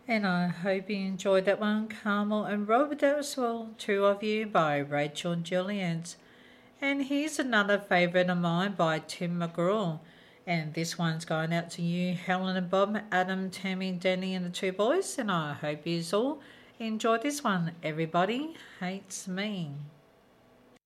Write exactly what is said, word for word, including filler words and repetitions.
And I hope you enjoyed that one, Carmel and Robert. That was well, two of you by Rachel and Juliet. And here's another favourite of mine by Tim McGraw. And this one's going out to you, Helen and Bob, Adam, Tammy, Danny, and the two boys. And I hope you all enjoy this one. Everybody hates me.